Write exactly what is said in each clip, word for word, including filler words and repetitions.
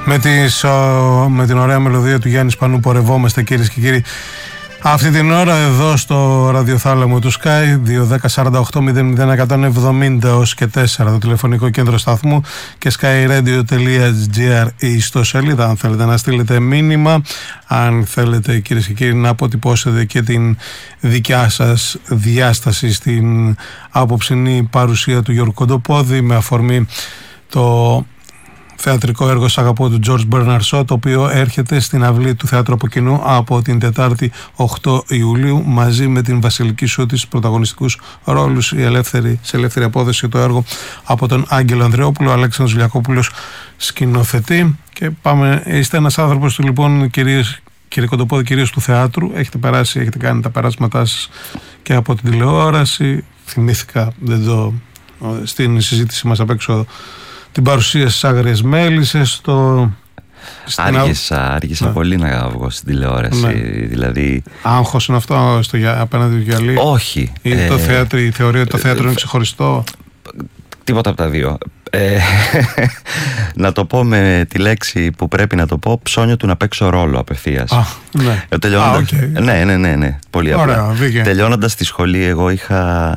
Με, τις, με την ωραία μελωδία του Γιάννη Σπανού πορευόμαστε, κυρίες και κύριοι, αυτή την ώρα εδώ στο ραδιοθάλαμο του Sky. Δύο δέκα σαράντα οκτώ μηδέν μηδέν εκατόν εβδομήντα ως και τέσσερα το τηλεφωνικό κέντρο σταθμού και skyradio τελεία gr η ιστοσελίδα αν θέλετε να στείλετε μήνυμα, αν θέλετε, κυρίες και κύριοι, να αποτυπώσετε και την δικιά σας διάσταση στην απόψινή παρουσία του Γιώργου Κοντοπόδη με αφορμή το θεατρικό έργο «Σ' αγαπώ» του George Bernard Shaw, το οποίο έρχεται στην αυλή του Θεάτρου από Κοινού από την Τετάρτη οκτώ Ιουλίου μαζί με την Βασιλική Σούτη στους πρωταγωνιστικούς ρόλους, η ελεύθερη, σε ελεύθερη απόδοση το έργο από τον Άγγελο Ανδρεόπουλο, ο Αλέξανδρος Βιλιακόπουλος σκηνοθετεί. Και πάμε, είστε ένας άνθρωπος του, λοιπόν, κυρίες, κύριε Κοντοπόδη, κυρίως του θεάτρου, έχετε περάσει, έχετε κάνει τα περάσματά σας και από την τηλεόραση. Θυμήθηκα δεν το, στην συζήτηση μας απ' έξω την παρουσία στις Άγριες Μέλισσες, στο... Άργησα, άργησα ναι. πολύ να βγω στην τηλεόραση, ναι. δηλαδή... Άγχος είναι αυτό στο, απέναντι του γυαλί? Όχι. Ή ε, το θέατρο, η θεωρία ότι το θέατρο ε, είναι ξεχωριστό? Τίποτα από τα δύο. Ε, να το πω με τη λέξη που πρέπει να το πω, ψώνιο του να παίξω ρόλο απευθείας. Α, ναι. Ε, τελειώνοντας... Α, okay. ναι, ναι, ναι, ναι, πολύ απλά. Ωραία, τελειώνοντας τη σχολή, εγώ είχα...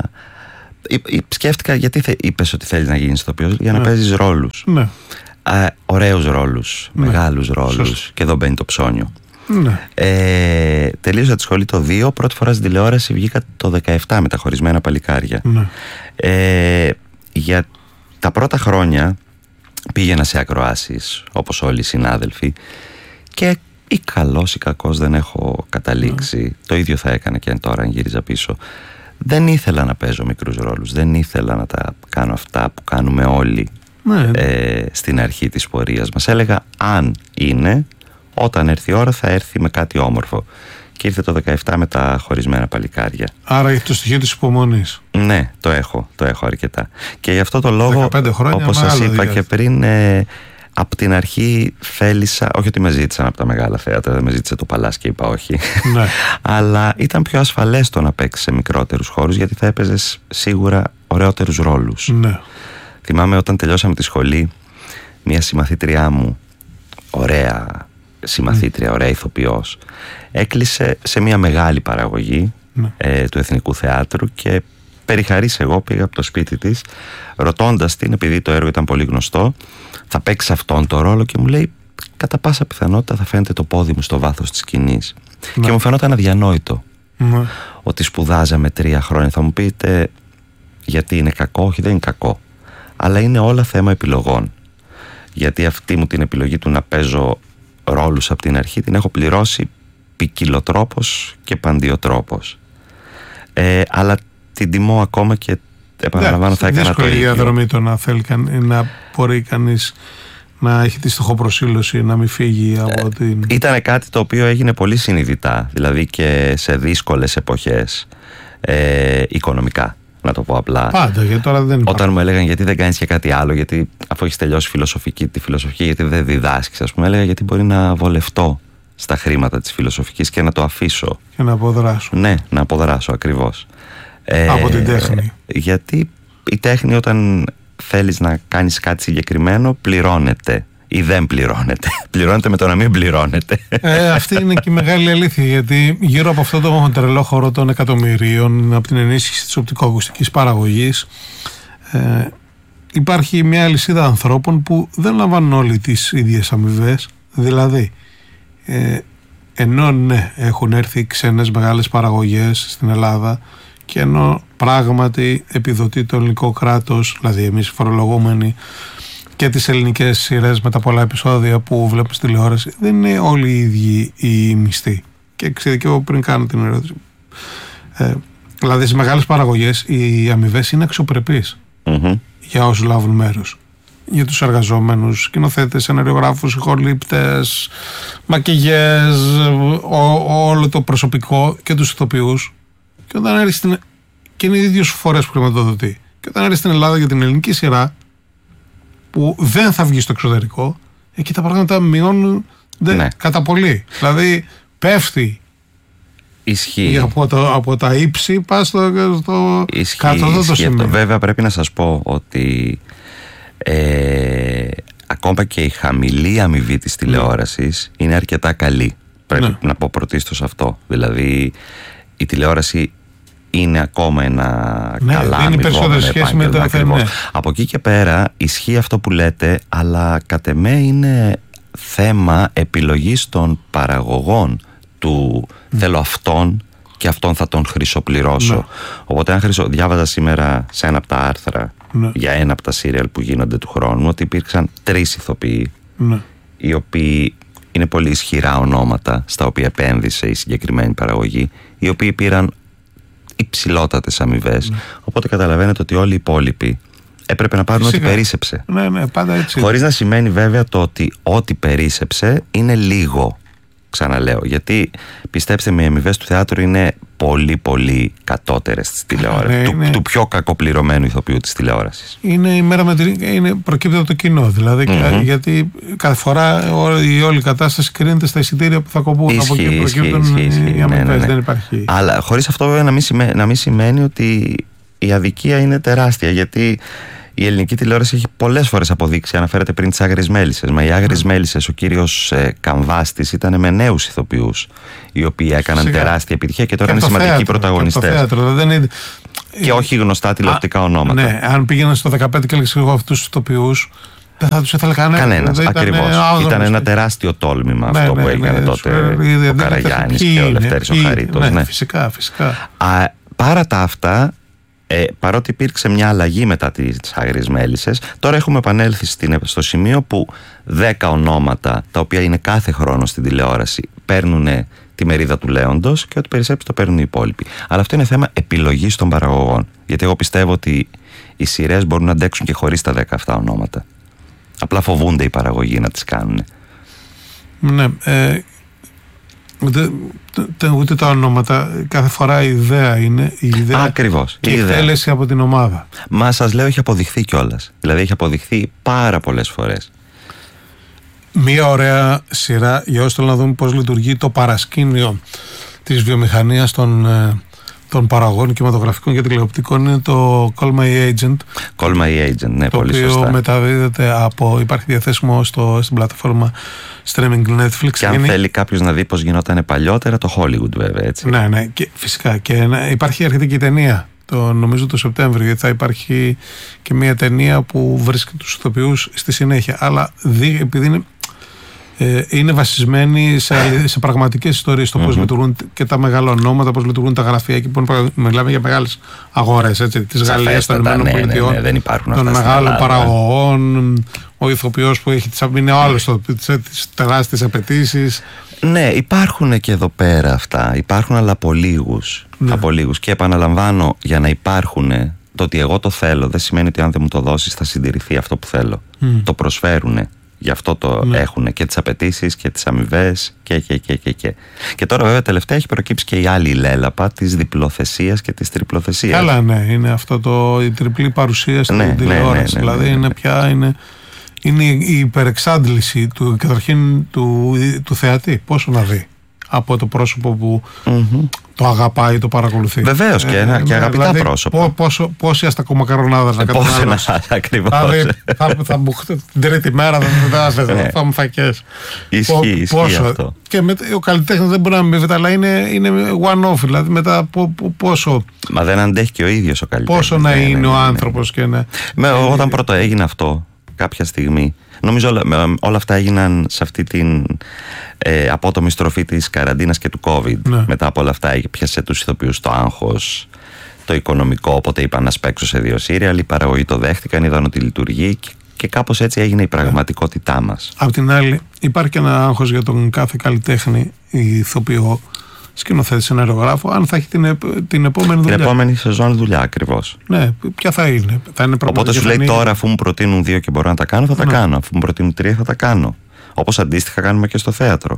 Σκέφτηκα γιατί θε, είπες ότι θέλεις να γίνεις ηθοποιός, για να ναι. παίζεις ρόλους. Ναι. Α, ωραίους ρόλους, ναι. μεγάλους ρόλους. Σωστή. Και εδώ μπαίνει το ψώνιο. Ναι. Ε, τελείωσα τη σχολή το δύο, πρώτη φορά στην τηλεόραση βγήκα το δεκαεπτά με τα Χωρισμένα παλικάρια. Ναι. Ε, για τα πρώτα χρόνια πήγαινα σε ακροάσεις, όπως όλοι οι συνάδελφοι, και ή καλός ή κακός δεν έχω καταλήξει. Ναι. Το ίδιο θα έκανα και αν τώρα αν γύριζα πίσω. Δεν ήθελα να παίζω μικρούς ρόλους, δεν ήθελα να τα κάνω αυτά που κάνουμε όλοι ναι. ε, στην αρχή της πορείας μας. Έλεγα αν είναι, όταν έρθει η ώρα θα έρθει με κάτι όμορφο. Και ήρθε το δεκαεπτά με τα Χωρισμένα παλικάρια. Άρα έχει το στοιχείο της υπομονής. Ναι, το έχω, το έχω αρκετά. Και γι' αυτό το λόγο, όπως σας είπα διάστημα. και πριν, ε, από την αρχή θέλησα, όχι ότι με ζήτησαν από τα μεγάλα θέατρα, δεν με ζήτησε το Παλάς και είπα όχι, ναι. αλλά ήταν πιο ασφαλές το να παίξεις σε μικρότερους χώρους, γιατί θα έπαιζες σίγουρα ωραιότερους ρόλους. Ναι. Θυμάμαι όταν τελειώσαμε τη σχολή, μια συμμαθήτριά μου, ωραία συμμαθήτρια, ωραία ηθοποιός, έκλεισε σε μια μεγάλη παραγωγή ναι. ε, του Εθνικού Θεάτρου και περιχαρής εγώ πήγα από το σπίτι της ρωτώντας την, επειδή το έργο ήταν πολύ γνωστό, θα παίξει αυτόν το ρόλο, και μου λέει κατά πάσα πιθανότητα θα φαίνεται το πόδι μου στο βάθος της σκηνής. Ναι. Και μου φαινόταν αδιανόητο ναι. ότι σπουδάζαμε τρία χρόνια. Θα μου πείτε γιατί είναι κακό? Όχι, δεν είναι κακό, αλλά είναι όλα θέμα επιλογών. Γιατί αυτή μου την επιλογή του να παίζω ρόλους από την αρχή την έχω πληρώσει ποικιλοτρόπος και παντιοτρόπος. Ε, αλλά την τιμώ ακόμα και επαναλαμβάνω ναι, θα έκανα το ίδιο. Δύσκολη διαδρομή το να θέλει να μπορεί κανείς να έχει τη στοχοπροσήλωση, να μην φύγει από την... Ε, ήταν κάτι το οποίο έγινε πολύ συνειδητά, δηλαδή και σε δύσκολες εποχές ε, οικονομικά, να το πω απλά. Πάντα, γιατί τώρα δεν υπάρχει. Όταν μου έλεγαν γιατί δεν κάνεις και κάτι άλλο, γιατί αφού έχεις τελειώσει φιλοσοφική, τη φιλοσοφική, γιατί δεν διδάσκεις, ας πούμε, έλεγα γιατί μπορεί να βολευτώ στα χρήματα της φιλοσοφικής και να το αφήσω. Και να αποδράσω. Ναι, να αποδράσω ακριβώς. Ε, από την τέχνη. Γιατί η τέχνη, όταν θέλεις να κάνεις κάτι συγκεκριμένο, πληρώνεται ή δεν πληρώνεται. Πληρώνεται με το να μην πληρώνεται. Ε, αυτή είναι και η μεγάλη αλήθεια, γιατί γύρω από αυτό το τρελό χώρο των εκατομμυρίων, από την ενίσχυση της οπτικοακουστικής παραγωγής, ε, υπάρχει μια αλυσίδα ανθρώπων που δεν λαμβάνουν όλοι τις ίδιες αμοιβές. Δηλαδή, ε, ενώ ναι, έχουν έρθει ξένες μεγάλες παραγωγές στην Ελλάδα, και ενώ πράγματι επιδοτεί το ελληνικό κράτος, δηλαδή εμείς φορολογούμενοι, και τις ελληνικές σειρές με τα πολλά επεισόδια που βλέπουμε στη τηλεόραση, δεν είναι όλοι οι ίδιοι οι μισθοί. Και ξέρετε, και εγώ πριν κάνω την ερώτηση, ε, δηλαδή στις μεγάλες παραγωγές οι αμοιβές είναι αξιοπρεπείς mm-hmm. για όσους λάβουν μέρος. Για τους εργαζόμενους, σκηνοθέτες, σεναριογράφους, ηχολήπτες, μακιγιές, όλο το προσωπικό και τους ηθοποιούς. Και όταν έρθει στην... και είναι οι ίδιες φορές που χρηματοδοτεί. Και όταν έρθει στην Ελλάδα για την ελληνική σειρά, που δεν θα βγει στο εξωτερικό, εκεί τα πράγματα μειώνουν ναι. κατά πολύ. Δηλαδή πέφτει. Ισχύει. Από, το, από τα ύψη πας στο, στο κάτω το σημείο. Βέβαια πρέπει να σας πω ότι ε, ακόμα και η χαμηλή αμοιβή της τηλεόρασης mm. είναι αρκετά καλή. Πρέπει ναι. να πω πρωτίστως αυτό. Δηλαδή η τηλεόραση είναι ακόμα ένα ναι, καλά αμοιβόμενο επάγγελμα. Ναι. Από εκεί και πέρα ισχύει αυτό που λέτε, αλλά κατ' εμέ είναι θέμα επιλογής των παραγωγών του mm. θέλω αυτόν και αυτόν θα τον χρυσοπληρώσω. Ναι. Οπότε αν χρυσο... διάβαζα σήμερα σε ένα από τα άρθρα ναι. για ένα από τα σύριαλ που γίνονται του χρόνου ότι υπήρξαν τρεις ηθοποιοί ναι. οι οποίοι είναι πολύ ισχυρά ονόματα στα οποία επένδυσε η συγκεκριμένη παραγωγή, οι οποίοι πήραν υψηλότατες αμοιβές. Ναι. Οπότε καταλαβαίνετε ότι όλοι οι υπόλοιποι έπρεπε να πάρουν Φυσικά. ό,τι περίσσεψε. Ναι, ναι, πάντα έτσι. Χωρίς να σημαίνει βέβαια το ότι ό,τι περίσσεψε είναι λίγο. Ξαναλέω, γιατί πιστέψτε με, οι αμοιβές του θεάτρου είναι πολύ πολύ κατώτερες της τηλεόρασης, ναι, του, του πιο κακοπληρωμένου ηθοποιού της τηλεόρασης. Είναι η μέρα με την... είναι, προκύπτει από το κοινό δηλαδή, mm-hmm. γιατί κάθε φορά η όλη κατάσταση κρίνεται στα εισιτήρια που θα κοπούν. Ισχύει, από εκεί προκύπτουν ισχύει, ισχύει, οι αμοιβές, ναι, ναι, ναι. δεν υπάρχει. Αλλά χωρίς αυτό βέβαια να μην, σημαίνει, να μην σημαίνει ότι η αδικία είναι τεράστια, γιατί η ελληνική τηλεόραση έχει πολλές φορές αποδείξει, αναφέρεται πριν τις Άγριες Μέλισσες. Μα οι Άγριες mm. Μέλισσες, ο κύριος ε, Καμβάστης ήταν με νέους ηθοποιούς, οι οποίοι έκαναν Σιγά. τεράστια επιτυχία και τώρα και είναι σημαντικοί θέατρο, πρωταγωνιστές. Και, θέατρο, δεν είναι... και όχι γνωστά τηλεοπτικά Α, ονόματα. Ναι, αν πήγαιναν στο δεκαπέντε και έλεγες εγώ αυτούς τους ηθοποιούς, δεν θα τους ήθελε κανένα. Κανένας, ακριβώς. Ήταν, ήταν ένα τεράστιο τόλμημα ναι, αυτό ναι, που έγινε ναι, τότε ναι, ο Καραγιάννης και ο Λευτέρης ο Χαρίτος. Ναι, φυσικά, φυσικά. Παρά τα αυτά, Ε, παρότι υπήρξε μια αλλαγή μετά τις Άγριες Μέλισσες, τώρα έχουμε επανέλθει στην, στο σημείο που δέκα ονόματα, τα οποία είναι κάθε χρόνο στην τηλεόραση, παίρνουν τη μερίδα του λέοντος και ό,τι περισσέψει το παίρνουν οι υπόλοιποι. Αλλά αυτό είναι θέμα επιλογής των παραγωγών. Γιατί εγώ πιστεύω ότι οι σειρές μπορούν να αντέξουν και χωρίς τα δέκα αυτά ονόματα. Απλά φοβούνται οι παραγωγοί να τις κάνουν. Ναι, ε, ούτε, ούτε τα ονόματα, κάθε φορά η ιδέα είναι η ιδέα. Ακριβώς, και η εκτέλεση από την ομάδα. Μα σας λέω, έχει αποδειχθεί κιόλας. Δηλαδή έχει αποδειχθεί πάρα πολλές φορές. Μία ωραία σειρά για όσοι θέλουν να δούμε πώς λειτουργεί το παρασκήνιο της βιομηχανίας των, των παραγωγών κινηματογραφικών και τηλεοπτικών είναι το Call My Agent. Call My Agent, ναι, το πολύ οποίο σωστά. μεταδίδεται από, υπάρχει διαθέσιμο στο, στην πλατφόρμα streaming Netflix. Και αν είναι... θέλει κάποιος να δει πώς γινόταν παλιότερα, το Hollywood βέβαια, έτσι. Ναι, ναι, και φυσικά. Και ναι, υπάρχει αρχιτική ταινία, το, νομίζω το Σεπτέμβριο, γιατί θα υπάρχει και μια ταινία που βρίσκει τους ηθοποιούς στη συνέχεια. Αλλά δι, επειδή είναι, ε, είναι βασισμένη σε, σε πραγματικές ιστορίες, το πώς mm-hmm. λειτουργούν και τα μεγάλα ονόματα, πώς λειτουργούν τα γραφεία. Και που μιλάμε για μεγάλες αγορές, έτσι, της Γαλλίας, των Ηνωμένων Πολιτειών, ναι, ναι, δεν υπάρχουν των μεγάλων παραγωγών. Ο ηθοποιός που έχει είναι ο άλλος τις τεράστιες απαιτήσεις. Ναι, υπάρχουν και εδώ πέρα αυτά. Υπάρχουν, αλλά από λίγους. Ναι. Από λίγους. Και επαναλαμβάνω, για να υπάρχουν, το ότι εγώ το θέλω δεν σημαίνει ότι αν δεν μου το δώσεις θα συντηρηθεί αυτό που θέλω. Mm. Το προσφέρουνε. Γι' αυτό το ναι. έχουν και τις απαιτήσεις και τις αμοιβές και, και, και, και, και. Και τώρα βέβαια τελευταία έχει προκύψει και η άλλη λέλαπα της διπλοθεσίας και της τριπλοθεσίας. Καλά, ναι, είναι αυτό το, η τριπλή παρουσία στην ναι, τηλεόραση. Ναι, ναι, ναι, ναι, δηλαδή ναι, ναι, ναι. είναι πια είναι, είναι η υπερεξάντληση του, καταρχήν του, του θεατή. Πόσο να δει από το πρόσωπο που mm-hmm. το αγαπάει, το παρακολουθεί. Βεβαίως και, ε, και αγαπητά δηλαδή, πρόσωπα. Πό, πόσο, πόση αστακομακαρονάδα να κατανάλωσει. Ακριβώς. Δηλαδή θα, θα μου την τρίτη μέρα θα, θα, θα, θα μου φακές. Ισχύει, ισχύει αυτό. Και με, ο καλλιτέχνης δεν μπορεί να αμοιβείται, αλλά είναι, είναι one-off. Δηλαδή μετά πό, πό, πόσο. Μα δεν αντέχει και ο ίδιος ο καλλιτέχνης. Πόσο να ναι, είναι ναι, ο ναι, ναι. άνθρωπος και να. Με, όταν πρώτο έγινε αυτό, κάποια στιγμή. Νομίζω όλα, όλα αυτά έγιναν σε αυτή την ε, απότομη στροφή της καραντίνας και του COVID. Ναι. Μετά από όλα αυτά πιάσε τους ηθοποιούς το άγχος, το οικονομικό, οπότε είπαν να σπέξω σε δύο σύριαλ, οι παραγωγοί το δέχτηκαν, είδαν ότι λειτουργεί και, και κάπως έτσι έγινε η πραγματικότητά μας. Απ' την άλλη υπάρχει και ένα άγχος για τον κάθε καλλιτέχνη ή ηθοποιό, σκηνοθέτη, σεναριογράφο, αν θα έχει την, την επόμενη δουλειά. Την επόμενη σεζόν δουλειά, ακριβώς. Ναι, ποια θα είναι. Θα είναι Οπότε σου λέει τώρα, αφού μου προτείνουν δύο και μπορώ να τα κάνω, θα τα ναι. κάνω. Αφού μου προτείνουν τρία, θα τα κάνω. Όπως αντίστοιχα κάνουμε και στο θέατρο.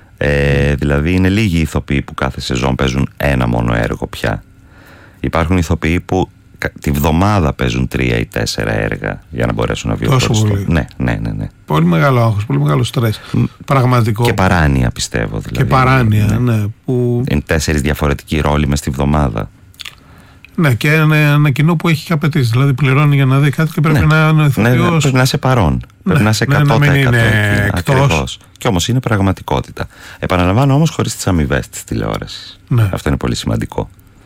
Ε, δηλαδή, είναι λίγοι ηθοποιοί που κάθε σεζόν παίζουν ένα μόνο έργο πια. Υπάρχουν ηθοποιοί που τη βδομάδα παίζουν τρία ή τέσσερα έργα για να μπορέσουν να βιοπορήσουν. Ναι, ναι, ναι, ναι. Πολύ μεγάλο άγχος, πολύ μεγάλο στρες. Πραγματικό. Και παράνοια, πιστεύω. Δηλαδή, και παράνοια, ναι. ναι που... Είναι τέσσερις διαφορετικοί ρόλοι μες στη βδομάδα. Ναι, και ένα, ένα κοινό που έχει και απαιτήσει. Δηλαδή πληρώνει για να δει κάτι και πρέπει ναι. να είναι ηθοποιός. Ναι, πρέπει να είσαι παρόν. Ναι, πρέπει να είσαι εκατό τοις εκατό. Ναι, να μην είναι εκτός. Και όμως είναι πραγματικότητα. Επαναλαμβάνω όμως χωρίς τις αμοιβές της τηλεόρασης. Ναι. Αυτό είναι πολύ σημαντικό.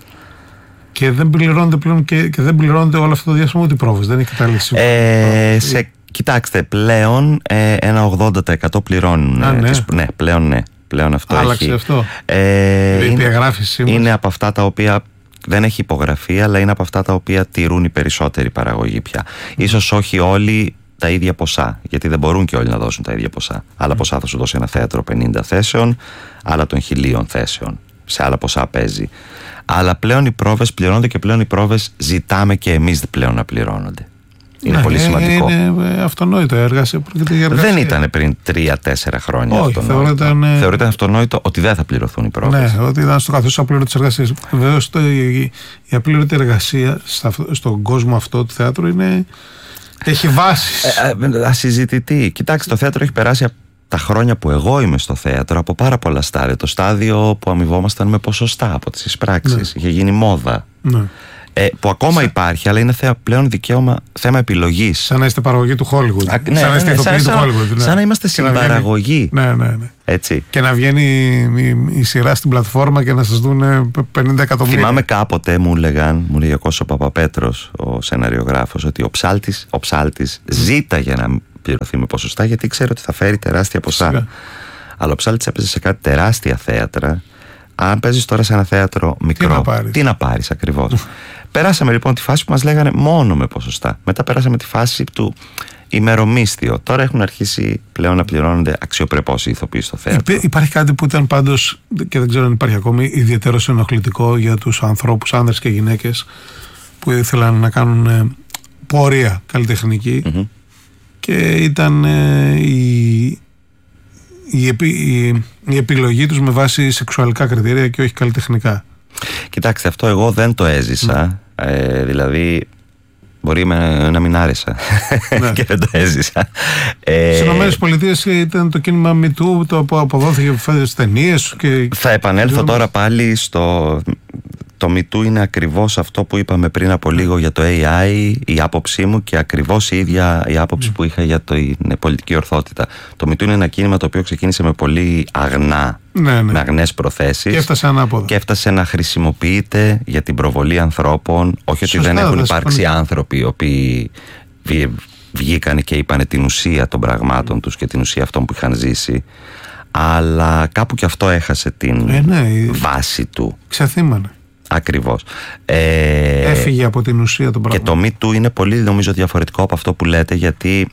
Και δεν πληρώνεται πλέον και, και δεν πληρώνεται όλο αυτό το διάστημα ούτε πρόβες. Δεν έχει καταλήξει. Ε, σε, κοιτάξτε, πλέον ε, ένα ογδόντα τοις εκατό πληρώνουν. Α, ναι. Τις, ναι, πλέον ναι. Πλέον αυτό άλλαξε έχει, αυτό. Ε, είναι, είναι από αυτά τα οποία δεν έχει υπογραφεί, αλλά είναι από αυτά τα οποία τηρούν οι περισσότεροι παραγωγοί πια. Mm. Ίσως όχι όλοι τα ίδια ποσά, γιατί δεν μπορούν και όλοι να δώσουν τα ίδια ποσά. Άλλα mm. ποσά θα σου δώσει ένα θέατρο πενήντα θέσεων, άλλα των χιλίων θέσεων. Σε άλλα ποσά παίζει. Αλλά πλέον οι πρόβες πληρώνονται και πλέον οι πρόβες ζητάμε και εμείς πλέον να πληρώνονται. Είναι ναι, πολύ σημαντικό. Είναι αυτονόητο εργασία, εργασία. Δεν ήταν πριν τρία-τέσσερα χρόνια. Όχι, αυτονόητο. Θεωρείται, θεωρείται αυτονόητο ότι δεν θα πληρωθούν οι πρόβες. Ναι, ότι ήταν στο καθώς απλήρωτη εργασία. Βεβαίως η, η απλήρωτη εργασία στον κόσμο αυτό του θέατρου είναι, έχει βάσεις. Ε, ε, ασυζητητή. Κοιτάξτε, το θέατρο έχει περάσει από τα χρόνια που εγώ είμαι στο θέατρο από πάρα πολλά στάδια. Το στάδιο που αμοιβόμασταν με ποσοστά από τις εισπράξεις. Ναι. Είχε γίνει μόδα. Ναι. Ε, που ακόμα Σα... υπάρχει, αλλά είναι θέα, πλέον δικαίωμα, θέμα επιλογής. Σαν να είστε παραγωγή του Hollywood. Α, ναι, σαν να είστε ναι, ηθοποιοί του Hollywood. Ναι. Σαν να είμαστε συμπαραγωγή. Ναι, ναι, ναι. Έτσι. Και να βγαίνει η, η σειρά στην πλατφόρμα και να σας δουν πενήντα εκατομμύρια. Θυμάμαι κάποτε μου έλεγαν, μου λέει ο Κώστας ο Παπαπέτρος, ο σεναριογράφος, ότι ο ψάλτης, ο ψάλτης ζήταγε να πληρωθεί με ποσοστά, γιατί ξέρει ότι θα φέρει τεράστια ποσά. Φυσικά. Αλλά ο ψάλτης έπαιζε σε κάτι τεράστια θέατρα. Αν παίζεις τώρα σε ένα θέατρο μικρό, τι να πάρεις, τι να πάρεις ακριβώς. Περάσαμε λοιπόν τη φάση που μας λέγανε μόνο με ποσοστά. Μετά περάσαμε τη φάση του ημερομίσθιο. Τώρα έχουν αρχίσει πλέον να πληρώνονται αξιοπρεπώς οι ηθοποιοί στο θέατρο. Υπή, υπάρχει κάτι που ήταν πάντως, και δεν ξέρω αν υπάρχει ακόμη, ιδιαίτερο ενοχλητικό για τους ανθρώπους, άνδρες και γυναίκες, που ήθελαν να κάνουν ε, πορεία καλλιτεχνική. Mm-hmm. Και ήταν ε, η, η, επι, η, η επιλογή τους με βάση σεξουαλικά κριτήρια και όχι καλλιτεχνικά. Κοιτάξτε, αυτό εγώ δεν το έζησα. Mm. Ε, δηλαδή, μπορεί με, να μην άρεσα ναι. και δεν το έζησα. Στις Ηνωμένες Πολιτείες ήταν το κίνημα MeToo, το που αποδόθηκε στις ταινίες. Και... Θα επανέλθω τώρα πάλι στο... Το MeToo είναι ακριβώς αυτό που είπαμε πριν από λίγο για το έι άι, η άποψή μου, και ακριβώς η ίδια η άποψη mm. που είχα για την πολιτική ορθότητα. Το MeToo είναι ένα κίνημα το οποίο ξεκίνησε με πολύ αγνά, ναι, ναι. με αγνές προθέσεις και έφτασε ανάποδα. Και έφτασε να χρησιμοποιείται για την προβολή ανθρώπων. Όχι ότι Σωστά, δεν έχουν υπάρξει συμφωνεί. άνθρωποι οι οποίοι βγήκαν και είπαν την ουσία των πραγμάτων τους και την ουσία αυτών που είχαν ζήσει. Αλλά κάπου και αυτό έχασε την ε, ναι, βάση του. Ξεθύμανε. Ακριβώς. Ε, Έφυγε από την ουσία των πραγμάτων. Και το Me Too είναι πολύ νομίζω διαφορετικό από αυτό που λέτε, γιατί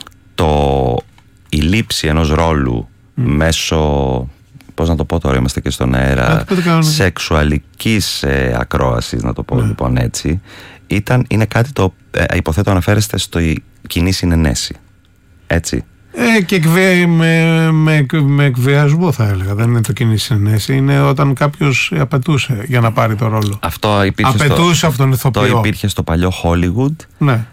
το, η λήψη ενός ρόλου mm. μέσω, πώς να το πω τώρα, είμαστε και στον αέρα, σεξουαλικής ε, ακρόασης, να το πω mm. λοιπόν έτσι, ήταν, είναι κάτι το ε, υποθέτω αναφέρεστε στο κοινή συνενέση. Έτσι. Ε, και εκβε, με, με, με εκβιασμό θα έλεγα. Δεν είναι το κοινή συνενέση. Είναι όταν κάποιος απαιτούσε για να πάρει το ρόλο. Αυτό υπήρχε απαιτούσε στο, από τον ηθοποιό. Το υπήρχε στο παλιό Hollywood. Ναι.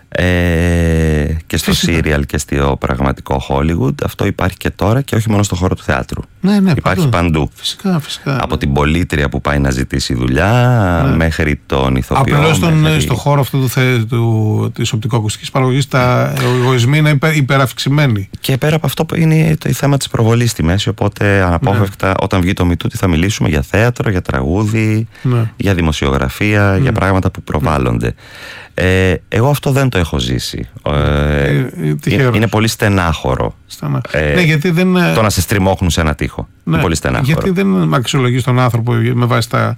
Ε, και στο serial και στο πραγματικό Hollywood. Αυτό υπάρχει και τώρα και όχι μόνο στο χώρο του θεάτρου. Ναι, ναι, υπάρχει παντού. παντού. Φυσικά, φυσικά. Από την πολίτρια που πάει να ζητήσει δουλειά ναι. μέχρι τον ηθοποιό. Απλώς μέχρι... στο χώρο αυτού του, θε, του, της οπτικοακουστικής παραγωγής τα εγωισμοί είναι υπερ, υπεραυξημένοι. Και πέρα από αυτό είναι το θέμα της προβολής στη μέση. Οπότε αναπόφευκτα ναι. όταν βγει το MeToo θα μιλήσουμε για θέατρο, για τραγούδι, ναι. για δημοσιογραφία, ναι. για πράγματα που προβάλλονται. Ναι. Ε, εγώ αυτό δεν το έχω ζήσει. Ε, ε, είναι, είναι πολύ στενάχωρο. Στενά. Ε, ναι, γιατί δεν... Το να σε στριμώχνουν σε ένα τοίχο. Ναι, είναι πολύ στενάχωρο. Γιατί δεν αξιολογείς τον άνθρωπο με βάση τα,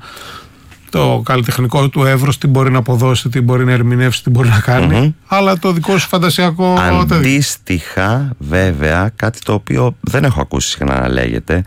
το καλλιτεχνικό του εύρος, τι μπορεί να αποδώσει, τι μπορεί να ερμηνεύσει, τι μπορεί να κάνει. Mm-hmm. Αλλά το δικό σου φαντασιακό... Αντίστοιχα, βέβαια, κάτι το οποίο δεν έχω ακούσει συχνά να λέγεται,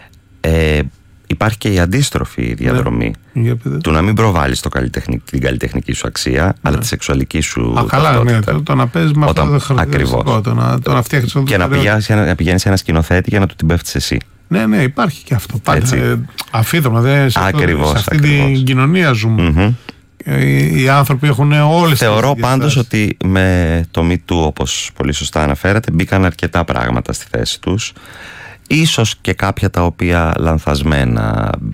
ε, υπάρχει και η αντίστροφη διαδρομή ναι, του να μην προβάλλεις το καλλιτεχνική, την καλλιτεχνική σου αξία, ναι. αλλά τη σεξουαλική σου Α, καλά, ναι, το, το να παίζεις με αυτό το χαρακτηριστικό, το να, το να φτιάχνεις και να πηγαίνεις, να πηγαίνεις σε ένα σκηνοθέτη για να του την πέφτεις εσύ. Ναι, ναι, υπάρχει και αυτό. Πάντα, ε, αφίδρομα, δε, σε, ακριβώς, αυτό, σε αυτή ακριβώς. την κοινωνία ζούμε. Mm-hmm. Οι, οι άνθρωποι έχουν όλες Θεωρώ τις πάντως ότι με το Me Too, όπως πολύ σωστά αναφέρατε, μπήκαν αρκετά πράγματα στη θέση τους. Ίσως και κάποια τα οποία λανθασμένα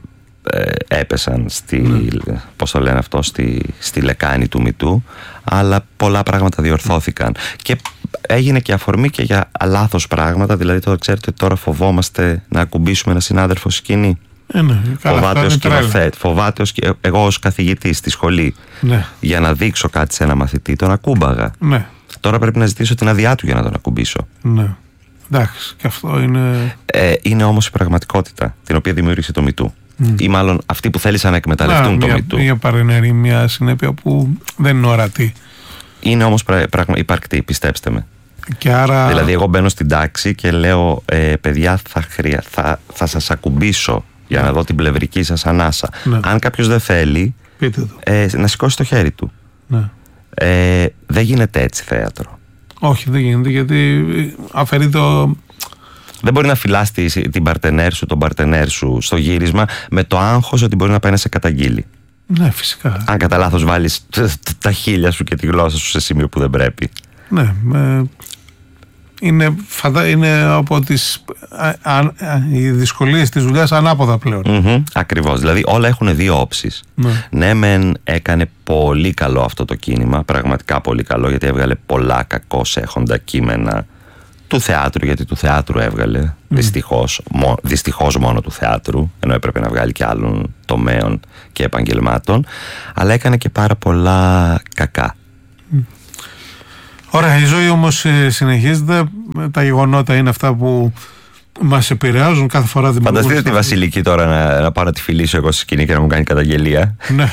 ε, έπεσαν στη, mm. πώς το λένε αυτό, στη, στη λεκάνη του μυτού, αλλά πολλά πράγματα διορθώθηκαν και έγινε και αφορμή και για λάθος πράγματα. Δηλαδή τώρα ξέρετε, τώρα φοβόμαστε να ακουμπήσουμε ένα συνάδελφο σκηνή. Ε, ναι, φοβάται ως σκηνοθέτη, φοβάται ως, εγώ ως καθηγητής στη σχολή, ναι. για να δείξω κάτι σε ένα μαθητή τον ακούμπαγα. Ναι. Τώρα πρέπει να ζητήσω την άδειά του για να τον ακουμπήσω. Ναι. Εντάξει, και αυτό είναι. Ε, είναι όμως η πραγματικότητα την οποία δημιούργησε το μυτού. Mm. Ή μάλλον αυτοί που θέλησαν να εκμεταλλευτούν να, το μια, μυτού. Μια παρενέργεια, μια συνέπεια που δεν είναι ορατή. Είναι όμως πραγμα... υπαρκτή, πιστέψτε με. Και άρα... Δηλαδή, εγώ μπαίνω στην τάξη και λέω, ε, παιδιά, θα, χρεια... θα, θα σας ακουμπήσω για να δω την πλευρική σας ανάσα. Ναι. Αν κάποιος δεν θέλει, ε, να σηκώσει το χέρι του. Ναι. Ε, δεν γίνεται έτσι θέατρο. Όχι, δεν γίνεται, γιατί αφαιρεί το... Δεν μπορεί να φυλάς την παρτενέρ σου, τον παρτενέρ σου στο γύρισμα με το άγχος ότι μπορεί να πάει να σε καταγγείλει. Ναι, φυσικά. Αν κατά λάθος βάλεις τα χείλια σου και τη γλώσσα σου σε σημείο που δεν πρέπει. Ναι, με... είναι, φαντα... είναι από τις α, α, α, οι δυσκολίες της δουλειάς ανάποδα πλέον. Mm-hmm, ακριβώς, δηλαδή όλα έχουν δύο όψεις. Ναι. Ναι, μεν έκανε πολύ καλό αυτό το κίνημα, πραγματικά πολύ καλό, γιατί έβγαλε πολλά κακώς έχοντα κείμενα του θεάτρου, γιατί του θεάτρου έβγαλε, mm. δυστυχώς, μό, δυστυχώς μόνο του θεάτρου, ενώ έπρεπε να βγάλει και άλλων τομέων και επαγγελμάτων, αλλά έκανε και πάρα πολλά κακά. Mm. Ωραία, η ζωή όμως ε, συνεχίζεται, τα γεγονότα είναι αυτά που μας επηρεάζουν κάθε φορά. Φανταστείτε τη Βασιλική τώρα να, να πάω να τη φιλήσω εγώ στη σκηνή και να μου κάνει καταγγελία. Ναι.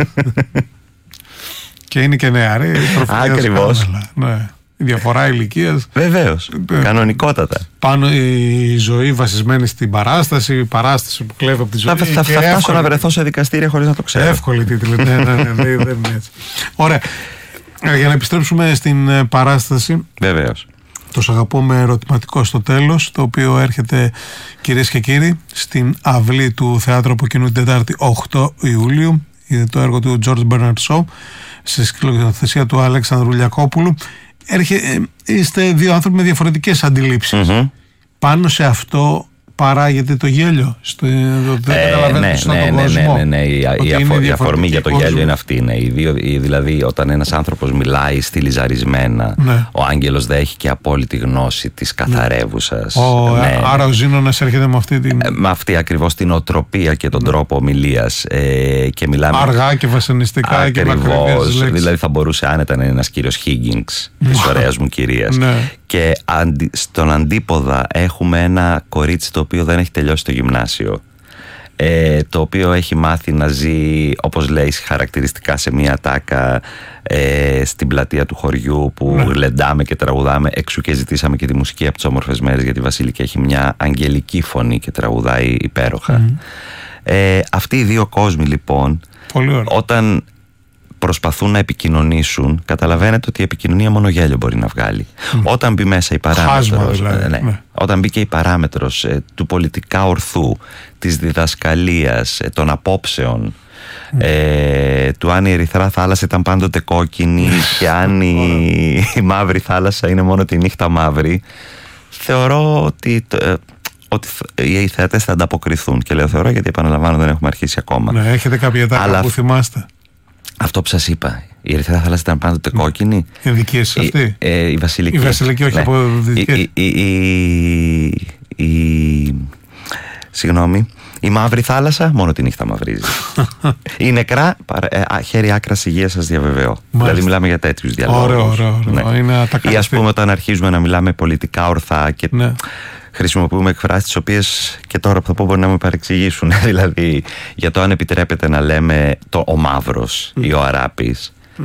Και είναι και νεαρή. Ακριβώς. Ναι. Η διαφορά ηλικίας. Βεβαίως. Κανονικότατα. Πάνω η ζωή βασισμένη στην παράσταση, η παράσταση που κλέβει από τη ζωή. Θα, θα, θα φτάσω να βρεθώ σε δικαστήρια χωρίς να το ξέρω. Εύκολη τίτλη. Ναι, ναι, ναι, ναι, δεν είναι έτσι. Ωραία. Για να επιστρέψουμε στην παράσταση. Βεβαίως. Το σ' αγαπώ με ερωτηματικό στο τέλος, το οποίο έρχεται, κυρίες και κύριοι, στην αυλή του Θεάτρου από Κοινού την Τετάρτη οκτώ Ιουλίου. Είναι το έργο του George Bernard Shaw σε σκηνοθεσία του Αλέξανδρου Λιακόπουλου. Έρχε, είστε δύο άνθρωποι με διαφορετικές αντιλήψεις. Mm-hmm. Πάνω σε αυτό παράγεται το γέλιο. Στο, δεν ε, καταλαβαίνετε ναι, στον ναι, ναι, κόσμο. Ναι, ναι, ναι. Η, η, αφο, η αφορμή για το γέλιο είναι αυτή. Ναι. Οι δύο, οι, δηλαδή, όταν ένας άνθρωπος μιλάει στυλιζαρισμένα, ναι. ο άγγελος δεν έχει και απόλυτη γνώση της καθαρεύουσας. Ο, ναι, άρα ο Ζήνωνας έρχεται με αυτή την. Ε, με αυτή ακριβώς την οτροπία και τον ναι. τρόπο ομιλίας. Ε, και μιλάμε αργά και βασανιστικά ακριβώς, και μακριά. Δηλαδή θα μπορούσε άνετα να είναι ένας κύριος Higgins της ωραίας μου κυρίας. Ναι. Και αντι, στον αντίποδα έχουμε ένα κορίτσι το οποίο δεν έχει τελειώσει το γυμνάσιο, ε, το οποίο έχει μάθει να ζει, όπως λέει χαρακτηριστικά, σε μια τάκα ε, στην πλατεία του χωριού που ναι. γλεντάμε και τραγουδάμε. Εξού και ζητήσαμε και τη μουσική από τις όμορφες μέρες, γιατί η Βασιλική έχει μια αγγελική φωνή και τραγουδάει υπέροχα. Mm. Ε, αυτοί οι δύο κόσμοι λοιπόν, όταν προσπαθούν να επικοινωνήσουν, καταλαβαίνετε ότι η επικοινωνία μόνο γέλιο μπορεί να βγάλει. Mm. Όταν μπει μέσα η παράμετρος, δηλαδή, ναι, ναι. όταν μπήκε η παράμετρος ε, του πολιτικά ορθού, της διδασκαλίας, ε, των απόψεων, mm. ε, του αν η ερυθρά θάλασσα ήταν πάντοτε κόκκινη και αν η, η μαύρη θάλασσα είναι μόνο τη νύχτα μαύρη, θεωρώ ότι... Ε, ότι οι θεατές θα ανταποκριθούν. Και λέω θεωρώ, γιατί επαναλαμβάνω δεν έχουμε αρχίσει ακόμα. Ναι, έχετε κάποια τάκα αλλά... που θυμάστε? Αυτό που σας είπα, η ερυθρά θάλασσα ήταν πάντοτε κόκκινη. Η δική σας αυτή? Η, ε, η Βασιλική. Η Βασιλική, όχι, ναι. Από δυτικές. Η, η, η, η, η, συγγνώμη, η μαύρη θάλασσα μόνο τη νύχτα μαυρίζει. Η νεκρά, ε, χέρι άκρας υγείας σας διαβεβαιώ. Μάλιστα. Δηλαδή μιλάμε για τέτοιους διαλόγους. Ωραίο, ωραίο, ωραίο. Ναι. Είναι ή ας πούμε όταν αρχίζουμε να μιλάμε πολιτικά ορθά και... Ναι. Χρησιμοποιούμε εκφράσεις τις οποίες και τώρα που θα πω μπορεί να με παρεξηγήσουν. Δηλαδή για το αν επιτρέπεται να λέμε το ο μαύρος mm. ή ο αράπης. Mm.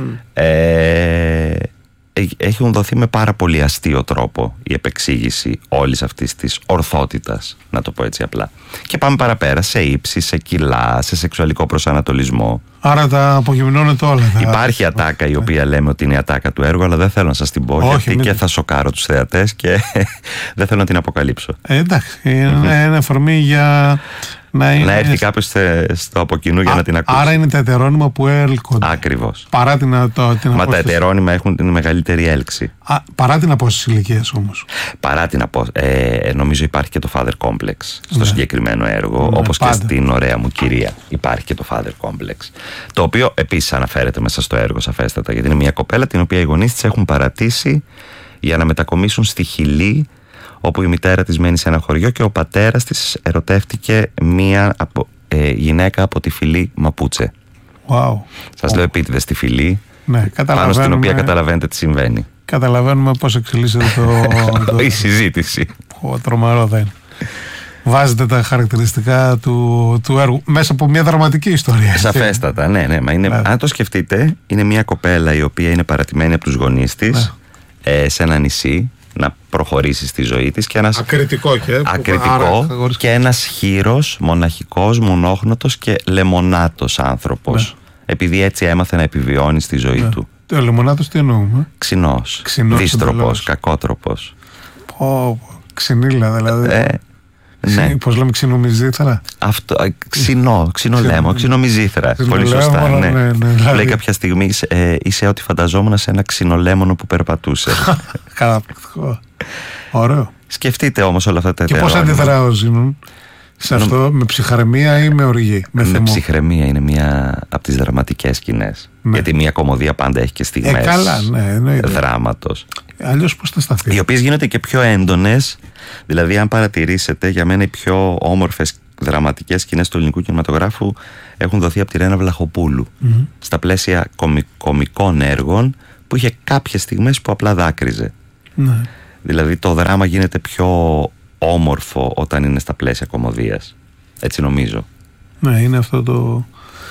Ε, έχουν δοθεί με πάρα πολύ αστείο τρόπο η επεξήγηση όλης αυτής της ορθότητας, να το πω έτσι απλά. Και πάμε παραπέρα σε ύψη, σε κιλά, σε σεξουαλικό προσανατολισμό. Άρα τα απογυμνώνεται όλα. Υπάρχει ατάκα η οποία λέμε ότι είναι η ατάκα του έργου, αλλά δεν θέλω να σας την πω. Όχι, γιατί μην... και θα σοκάρω τους θεατές και δεν θέλω να την αποκαλύψω. Ε, εντάξει, είναι mm-hmm. ένα αφορμή για να, είναι... να έρθει κάποιος στο από κοινού για Α, να την ακούσει. Άρα είναι τα ετερόνυμα που έλκονται. Ακριβώς. Παρά την, το, την Μα τα ετερόνυμα έχουν την μεγαλύτερη έλξη. Α, παρά την απόσταση ηλικίας όμως. Παρά την απόσταση. Ε, νομίζω υπάρχει και το Father Complex στο ναι. συγκεκριμένο έργο, ναι, όπως πάντα. Και στην ωραία μου κυρία υπάρχει και το Father Complex. Το οποίο επίσης αναφέρεται μέσα στο έργο σαφέστατα, γιατί είναι μια κοπέλα την οποία οι γονείς της έχουν παρατήσει για να μετακομίσουν στη Χιλή, όπου η μητέρα της μένει σε ένα χωριό και ο πατέρας της ερωτεύτηκε μία από, ε, γυναίκα από τη φυλή Μαπούτσε. Wow. Σας oh. λέω επίτηδες τη φυλή, ναι, πάνω στην οποία καταλαβαίνετε τι συμβαίνει. Καταλαβαίνουμε πώς εξελίσσεται το, το... η συζήτηση. Ο τρομερό δεν. Βάζετε τα χαρακτηριστικά του, του έργου μέσα από μια δραματική ιστορία. Σαφέστατα, ναι, ναι. Μα είναι, ναι. Αν το σκεφτείτε, είναι μια κοπέλα η οποία είναι παρατημένη από τους γονείς της, ναι. ε, σε ένα νησί, να προχωρήσει στη ζωή της και ένας ακριτικό, και, ακριτικό άρα, και ένας χήρος, μοναχικός, μονόχνοτος και λεμονάτος άνθρωπος, ναι. επειδή έτσι έμαθε να επιβιώνει στη ζωή ναι. του. Το λεμονάτος τι εννοούμε? Ξινός, δύστροπος, κακότροπος. Πω, ξινίλα δηλαδή. ε, Ναι. Πώς λέμε, ξινομιζήθρα. Αυτό, ξινό, ξινολέμο, ξινομιζήθρα. Πολύ σωστά. Ναι. Ναι, ναι, δηλαδή. Λέει κάποια στιγμή, ε, είσαι ό,τι φανταζόμουν σε ένα ξινολέμονο που περπατούσε. Καταπληκτικό. Ωραίο. Σκεφτείτε όμως όλα αυτά τα και πώς αντιδρά ο Ζήνων σε αυτό, Νο... με ψυχραιμία ή με οργή? Με, με ψυχραιμία, είναι μια από τις δραματικές σκηνές. Ναι. Γιατί μια κομμωδία πάντα έχει και στιγμές ε, καλά, ναι, δράματος. Αλλιώς πώς θα σταθεί? Οι οποίες γίνονται και πιο έντονες. Δηλαδή, αν παρατηρήσετε, για μένα οι πιο όμορφες δραματικές σκηνές του ελληνικού κινηματογράφου έχουν δοθεί από τη Ρένα Βλαχοπούλου. Mm-hmm. Στα πλαίσια κομι, κομικών έργων που είχε κάποιες στιγμές που απλά δάκρυζε. Mm-hmm. Δηλαδή, το δράμα γίνεται πιο όμορφο όταν είναι στα πλαίσια κωμωδίας. Έτσι νομίζω. Ναι, είναι αυτό το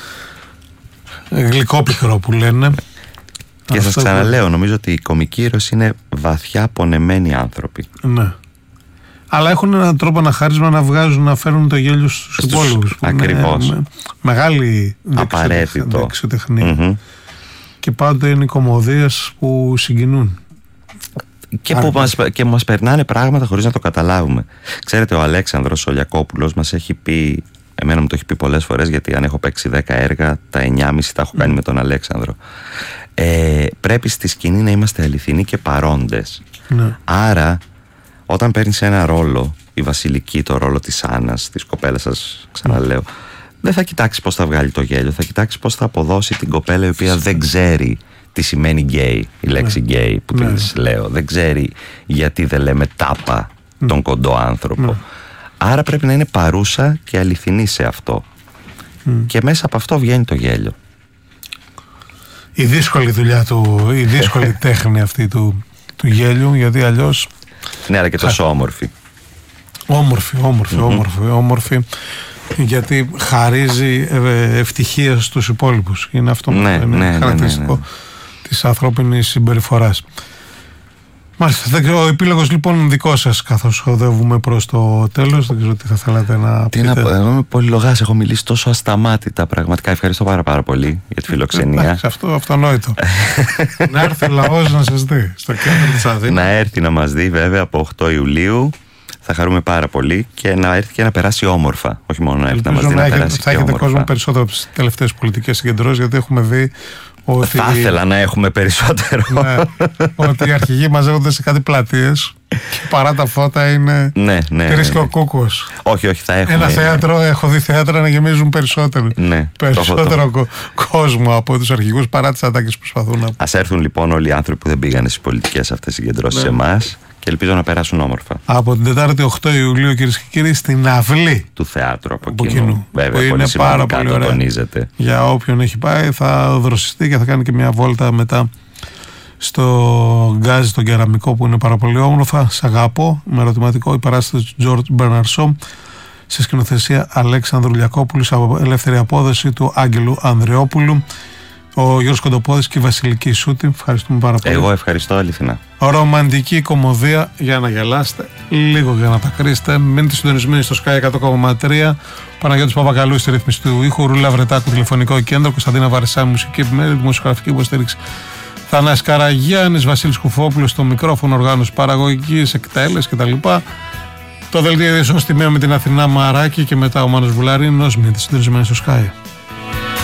γλυκό πικρό που λένε. Και σας ξαναλέω, νομίζω ότι οι κομικοί ήρωες είναι βαθιά πονεμένοι άνθρωποι. Ναι. Αλλά έχουν έναν τρόπο, ένα χάρισμα να βγάζουν, να φέρουν το γέλιο στους υπόλοιπους. Ακριβώς. Με, μεγάλη δεξιοτεχνία. Mm-hmm. Και πάντα είναι οι κωμωδίες που συγκινούν. Και που μας, και μας περνάνε πράγματα χωρίς να το καταλάβουμε. Ξέρετε, ο Αλέξανδρος ο Λιακόπουλος μας έχει πει, εμένα μου το έχει πει πολλές φορές, γιατί αν έχω παίξει δέκα έργα, τα εννιά και μισό τα έχω κάνει mm. με τον Αλέξανδρο. Ε, πρέπει στη σκηνή να είμαστε αληθινοί και παρόντες. Mm. Άρα, όταν παίρνεις ένα ρόλο, η Βασιλική, το ρόλο της Άννας, της κοπέλας σας, ξαναλέω, mm. δεν θα κοιτάξει πώς θα βγάλει το γέλιο, θα κοιτάξει πώς θα αποδώσει την κοπέλα η οποία δεν ξέρει τι σημαίνει γκέι, η λέξη γκέι ναι. που ναι. της λέω. Δεν ξέρει γιατί δεν λέμε τάπα mm. τον κοντό άνθρωπο. Mm. Άρα πρέπει να είναι παρούσα και αληθινή σε αυτό. Mm. Και μέσα από αυτό βγαίνει το γέλιο. Η δύσκολη δουλειά του, η δύσκολη τέχνη αυτή του, του γέλιου, γιατί αλλιώς... Ναι, αλλά και τόσο όμορφη. Όμορφη, όμορφη, mm-hmm. όμορφη, όμορφη. Γιατί χαρίζει ευτυχία στους υπόλοιπους. Είναι αυτό που ναι, είναι ναι, χαρακτηριστικό ναι, ναι, ναι. της ανθρώπινης συμπεριφοράς. Μάλιστα, ο επίλογος λοιπόν δικό σας, καθώς οδεύουμε προς το τέλος. Δεν ξέρω τι θα θέλατε να τι πείτε. Να πω, εγώ είμαι πολυλογάς, έχω μιλήσει τόσο ασταμάτητα. Πραγματικά ευχαριστώ πάρα πάρα πολύ για τη φιλοξενία. Εντάξει, αυτό αυτονόητο. Να έρθει ο λαός να σας δει στο κέντρο της Αθήνας. Να έρθει να μας δει βέβαια από οκτώ Ιουλίου. Θα χαρούμε πάρα πολύ και να έρθει και να περάσει όμορφα. Όχι μόνο να έρθει να μας δει, να, να περάσει θα και έχετε όμορφα. κόσμο περισσότερο από τις τελευταίες πολιτικές συγκεντρώσεις, γιατί έχουμε δει ότι... Θα ήθελα να έχουμε περισσότερο. Ναι, ότι οι αρχηγοί μαζεύονται σε κάτι πλατείες και παρά τα φώτα είναι ναι, ναι, τρίς ναι, και ναι. ο κούκος. Όχι, όχι, θα έχουμε. Ένα θέατρο, έχω δει θέατρα να γεμίζουν περισσότερο. Ναι, περισσότερο το... κόσμο από τους αρχηγούς παρά τις ατάκες που προσπαθούν να... Ας έρθουν λοιπόν όλοι οι άνθρωποι που δεν πήγαν στις πολιτικές αυτές συγκεντρώσεις ναι. σε εμάς. Και ελπίζω να περάσουν όμορφα. Από την Τετάρτη οκτώ Ιουλίου, κυρίες και κύριοι, στην αυλή του θεάτρου από, από κοινού. κοινού. Βέβαια, είναι πολύ πάρα πολύ ωραία. Τονίζεται. Για όποιον έχει πάει, θα δροσιστεί και θα κάνει και μια βόλτα μετά στο γκάζι, στον κεραμικό, που είναι πάρα πολύ όμορφα. Σ' αγαπώ. Με ερωτηματικό, η παράσταση του Τζορτζ Μπερναρσό, σε σκηνοθεσία Αλέξανδρου Λιακόπουλου, από ελεύθερη απόδοση του Άγγελου Ανδρεόπουλου. Ο Γιώργος Κοντοπόδης και η Βασιλική Σούτη. Ευχαριστούμε πάρα πολύ. Εγώ ευχαριστώ, αληθινά. Ρομαντική κωμωδία για να γελάσετε, λίγο για να τα κρίσετε. Μείνετε συντονισμένοι στο Sky εκατό κόμμα τρία. Παναγιώτης Παπακαλού στη ρύθμιση του ήχου. Ρούλα Βρετάκου, τηλεφωνικό κέντρο. Κωνσταντίνα Βαρεσάμι, μουσική επιμέλεια, δημοσιογραφική υποστήριξη. Θανάσης Καραγιάννης, Βασίλης Κουφόπουλος στο μικρόφωνο, οργάνωση παραγωγικής, εκτέλεσης κτλ. Το δελτίο ειδήσεων στη μία με την Αθηνά Μαράκη και μετά ο Μάνος Βουλαρίνος. Μείνετε συντονισμένοι στο Sky.